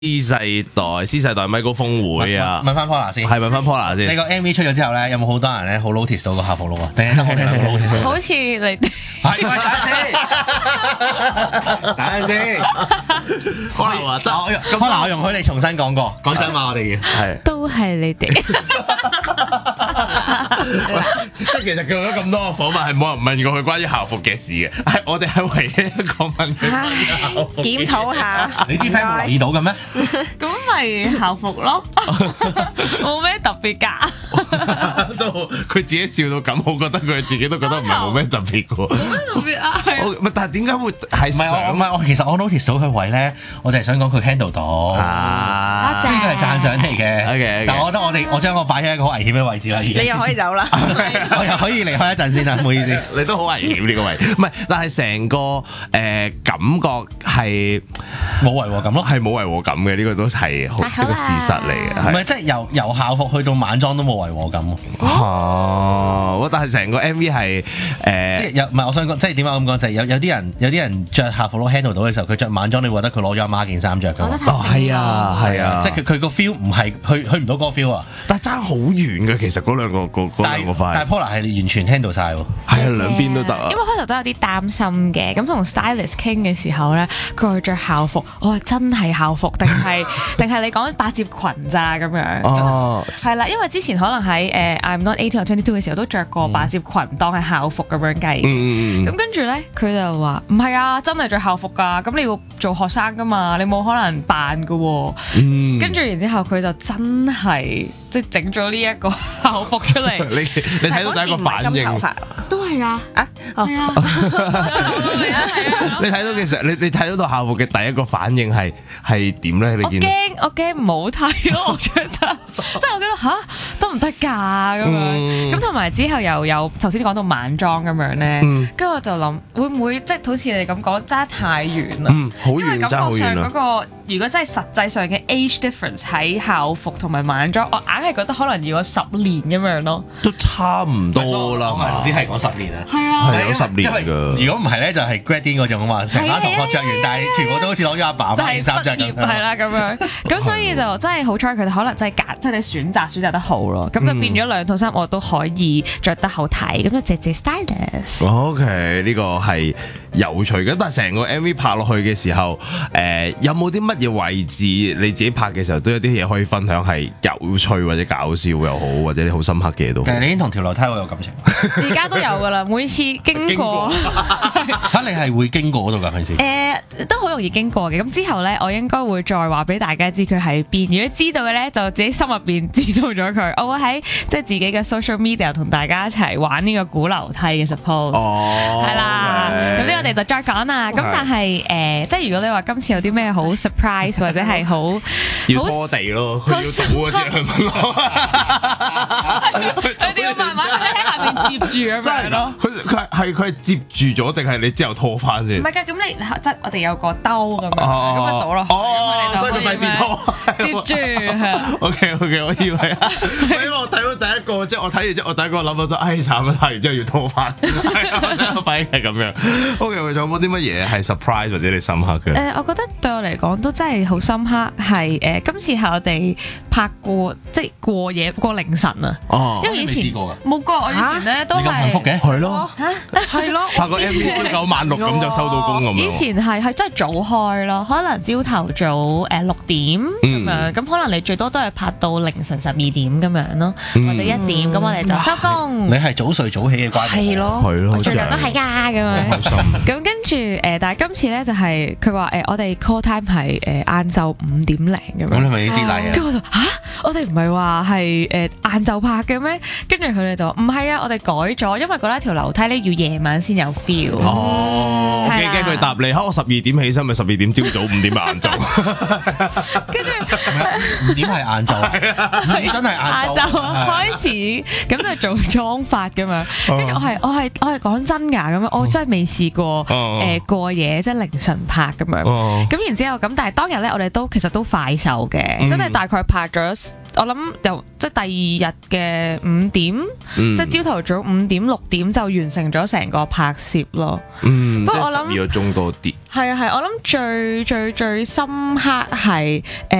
C 世代咪高峰會啊！ 問翻 Paula 先， 係問翻 Paula 先。 你個 MV 出咗之後咧，有冇好多人咧好 notice 到個校服咯？定係得我哋兩個 notice 到？ 好似你哋係，喂，等陣先。 Paula 得 Paula，我容許你重新講過。講真話，我哋係都係你哋。 即係其實佢咗咁多個訪問係冇人問過佢關於校服嘅事嘅，係我哋係唯一一個問佢校服。 檢討下， 你啲 friend 冇留意到嘅咩？ 咁咪校服咯，冇咩特別㗎。 都佢自己笑到咁，我覺得佢自己都覺得唔係冇咩特別嘅。 冇咩特別啊，係唔係，但係點解會係唔係我其實我 notice 到佢位咧，我就係想講佢 handle 到， 啊？ 呢個係讚賞嚟嘅。 OK， 但係我覺得我將我擺喺一個好危險嘅位置啦，已經。 你又可以走啦。 我又可以離開一陣先啦，唔好意思。 你都好危險呢個位，唔係，但係成個感覺係冇違和感咯。 係冇違和感嘅，呢個都係一個事實嚟嘅。 唔係即係由校服去到晚裝都冇違和感。 哦，但係成個 MV 係即係唔係我想講，即係點解咁講？就係有啲人着校服咯 handle 到嘅時候，佢着晚裝，你會覺得佢攞咗阿媽件衫着㗎嘛？ 係啊， 即係佢個 feel 唔係去唔到嗰個 feel 啊！ 但係爭好遠嘅，其實嗰兩個塊。 但係 Paula 係完全 handle 晒喎。 係啊，兩邊都得啊。 因為開頭都有啲擔心嘅，咁同 stylist 傾嘅時候咧，佢話着校服，我話真係校服定係你講百褶裙咋咁樣？ 哦， 係啦，因為之前可能喺I'm Not 18 or 22嘅時候都着過百褶裙當係校服咁樣計。咁跟住咧，佢就話唔係啊，真係着校服㗎。咁你要做學生㗎嘛，你冇可能扮㗎喎。跟住然之後佢就真係即係整咗呢一個校服出嚟。 你睇到第一個反應都係啊，係啊， 你睇到其實你睇到套校服嘅第一個反應係點咧？你見我驚唔好睇咯，我覺得即係我覺得吓都唔得㗎咁樣。咁同埋之後又有頭先講到晚裝咁樣咧，跟住我就諗會唔會即係好似你咁講揸太遠啦？ 好遠，爭好遠啦。 因為感覺上嗰個如果真係實際上嘅 age difference 喺校服同埋晚裝，我硬係覺得可能要有10年咁樣咯。 都差唔多啦， 唔止係講10年啊。 係啊， 係有10年㗎。 如果唔係咧，就係 grad 嗰種啊嘛，成班同學着完，但係全部都好似攞咗阿爸媽件衫着咁。 係啦咁樣，咁所以就真係好彩佢哋可能真係揀，即係你選擇得好咯。咁就變咗兩套衫我都可以着得好睇，咁就謝 stylist。 OK，呢個係有趣嘅，但係成個 MV 拍落去嘅時候，有冇啲乜嘢位置你自己拍嘅時候都有啲嘢可以分享，係有趣或者搞笑又好，或者你好深刻嘅嘢都好。 其實你已經同條樓梯好有感情， 而家都有噶啦，每次經過嚇你係會經過嗰度㗎平時？ 都好容易經過嘅。咁之後咧，我應該會再話俾大家知佢喺邊。如果知道嘅咧，就自己心入邊知道咗佢。我會喺即係自己嘅 social media 同大家一齊玩呢個估樓梯嘅 suppose。 哦， 係啦，咁呢我哋就再講啦。咁但係即係如果你話今次有啲咩好 surprise 或者係好要拖地咯，佢要倒嗰隻係咪？ 佢哋要慢慢喺下面接住咁樣咯。 佢係接住咗定係你之後拖翻先？ 唔係㗎，咁你即係我哋有個兜咁樣，咁咪倒落去。 哦，所以佢費事拖。 接住。 OK，我以為啊，因為我睇到第一個，即係我睇完之後，我第一個諗到唉慘啊，睇完之後要拖翻。係啊，我第一個反應係咁樣。OK，仲有冇啲乜嘢係 surprise 或者你深刻嘅？ 我覺得對我嚟講都真係好深刻，係今次係我哋拍過即係過夜過凌晨啊。 哦， 因為以前冇過，我以前咧都係咁幸福嘅， 係咯， 係咯， 拍個 MV 朝9晚6咁就收到工咁樣。 以前係真係早開咯，可能朝頭早6點咁樣，咁可能你最多都係拍到凌晨12點咁樣咯，或者1點，咁我哋就收工。 你係早睡早起嘅關係。 係咯， 係咯， 盡量都係㗎咁樣。 開心。 咁跟住但係今次咧就係佢話我哋 call time 係晏晝5點零咁樣。 咁你咪已經知大嘅。 跟住我就我哋唔係話係晏晝拍嘅咩？跟住佢哋就話唔係啊，我哋改咗，因為覺得條樓梯咧要夜晚先有 feel。 哦，我驚佢答你，我12點起身咪12點朝早，5點晏晝。 跟住 5點係晏晝，真係晏晝開始，咁就做妝髮咁樣。跟住我係講真㗎咁樣，我真係未試過過夜即係凌晨拍咁樣。咁然之後咁，但係當日咧我哋都其實都快手嘅，真係大概拍咗我諗由即係第二日嘅5點，即係朝頭早5點6點就完成咗成個拍攝咯。 不過我諗12個鐘多啲。 係啊係，我諗最深刻係